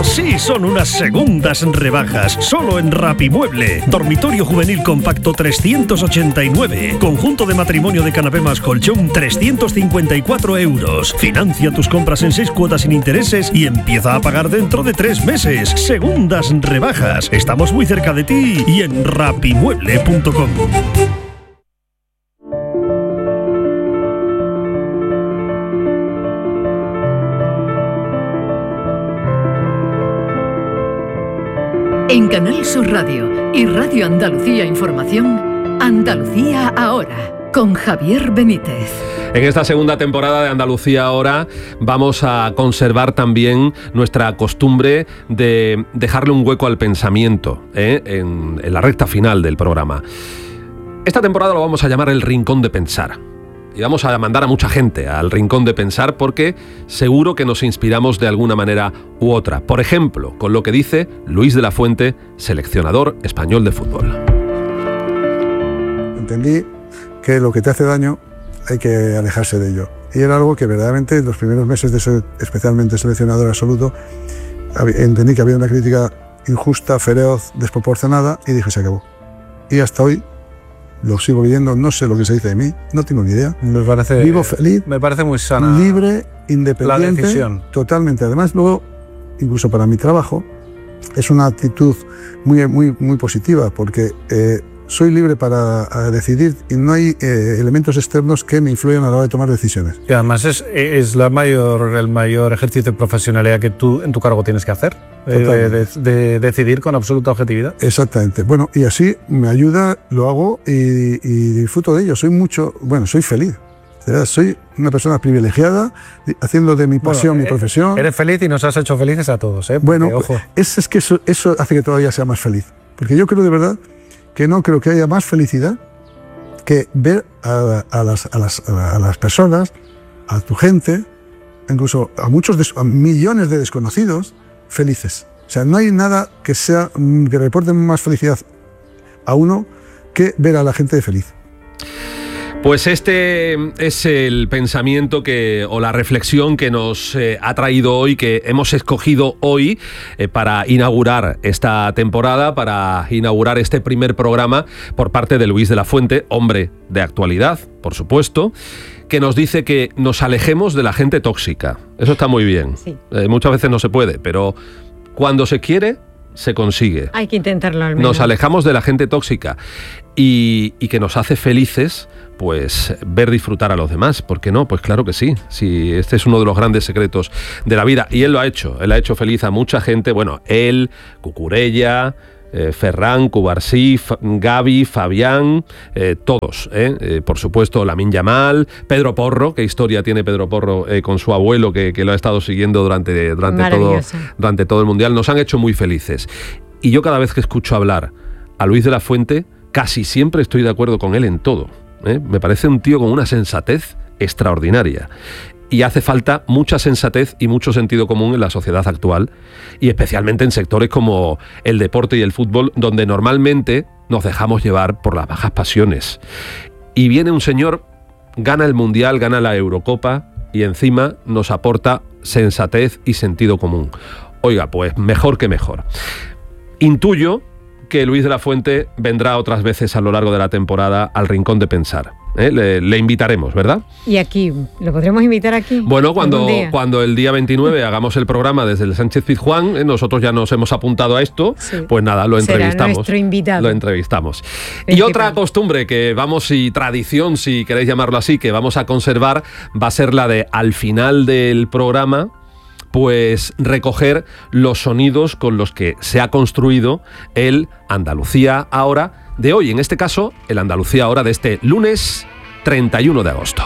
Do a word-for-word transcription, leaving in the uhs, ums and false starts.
Sí, son unas segundas rebajas, solo en Rapimueble. Dormitorio juvenil compacto trescientos ochenta y nueve. Conjunto de matrimonio de canapé más colchón trescientos cincuenta y cuatro euros. Financia tus compras en seis cuotas sin intereses y empieza a pagar dentro de tres meses. Segundas rebajas. Estamos muy cerca de ti y en rapimueble punto com. En Canal Sur Radio y Radio Andalucía Información, Andalucía Ahora, con Javier Benítez. En esta segunda temporada de Andalucía Ahora vamos a conservar también nuestra costumbre de dejarle un hueco al pensamiento, ¿eh? en, en la recta final del programa. Esta temporada lo vamos a llamar el Rincón de Pensar. Y vamos a mandar a mucha gente al Rincón de Pensar porque seguro que nos inspiramos de alguna manera u otra. Por ejemplo, con lo que dice Luis de la Fuente, seleccionador español de fútbol. Entendí que lo que te hace daño hay que alejarse de ello. Y era algo que verdaderamente en los primeros meses de ser especialmente seleccionador absoluto entendí que había una crítica injusta, feroz, desproporcionada y dije se acabó. Y hasta hoy lo sigo viviendo, no sé lo que se dice de mí, no tengo ni idea. Me parece, Vivo feliz, me parece muy sana, libre, independiente, la decisión. Totalmente. Además, luego, incluso para mi trabajo, es una actitud muy, muy, muy positiva, porque eh, soy libre para decidir y no hay eh, elementos externos que me influyan a la hora de tomar decisiones. Y además es, es la mayor, el mayor ejercicio de profesionalidad que tú en tu cargo tienes que hacer, eh, de, de, de decidir con absoluta objetividad. Exactamente. Bueno, y así me ayuda, lo hago y, y disfruto de ello. Soy mucho, bueno, soy feliz. De verdad, soy una persona privilegiada, haciendo de mi pasión bueno, mi profesión. Eres feliz y nos has hecho felices a todos, ¿eh? Porque, bueno, ojo. Es, es que eso, eso hace que todavía sea más feliz. Porque yo creo de verdad que no creo que haya más felicidad que ver a, a, las, a, las, a las personas, a tu gente, incluso a muchos des, a millones de desconocidos felices. O sea, no hay nada que sea que reporte más felicidad a uno que ver a la gente feliz. Pues este es el pensamiento que, o la reflexión que nos eh, ha traído hoy, que hemos escogido hoy eh, para inaugurar esta temporada, para inaugurar este primer programa por parte de Luis de la Fuente, hombre de actualidad, por supuesto, que nos dice que nos alejemos de la gente tóxica. Eso está muy bien. Sí. Eh, muchas veces no se puede, pero cuando se quiere, se consigue. Hay que intentarlo al menos. Nos alejamos de la gente tóxica y, y que nos hace felices, pues ver disfrutar a los demás. ¿Por qué no? Pues claro que sí. Sí, este es uno de los grandes secretos de la vida. Y él lo ha hecho. Él ha hecho feliz a mucha gente. Bueno, él, Cucurella, eh, Ferran, Cubarsí, F- Gaby, Fabián, eh, todos. Eh, eh, por supuesto, Lamine Yamal, Pedro Porro. ¿Qué historia tiene Pedro Porro eh, con su abuelo que, que lo ha estado siguiendo durante, durante, todo, durante todo el Mundial? Nos han hecho muy felices. Y yo cada vez que escucho hablar a Luis de la Fuente, casi siempre estoy de acuerdo con él en todo. ¿Eh? Me parece un tío con una sensatez extraordinaria y hace falta mucha sensatez y mucho sentido común en la sociedad actual y especialmente en sectores como el deporte y el fútbol, donde normalmente nos dejamos llevar por las bajas pasiones. Y viene un señor, gana el Mundial, gana la Eurocopa y encima nos aporta sensatez y sentido común. Oiga, pues mejor que mejor. Intuyo que Luis de la Fuente vendrá otras veces a lo largo de la temporada al Rincón de Pensar. ¿Eh? Le, le invitaremos, ¿verdad? ¿Y aquí? ¿Lo podremos invitar aquí? Bueno, cuando, cuando el día veintinueve hagamos el programa desde el Sánchez Pizjuán, ¿eh? Nosotros ya nos hemos apuntado a esto, sí. Pues nada, lo Será entrevistamos. Nuestro invitado. Lo entrevistamos. Y otra costumbre que vamos, y tradición, si queréis llamarlo así, que vamos a conservar, va a ser la de, al final del programa, pues recoger los sonidos con los que se ha construido el Andalucía Ahora de hoy, en este caso el Andalucía Ahora de este lunes treinta y uno de agosto.